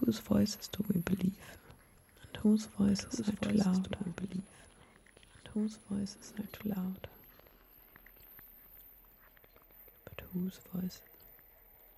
whose voices do we believe? And whose voices are too loud? Do we believe? And whose voices are too loud? But whose voices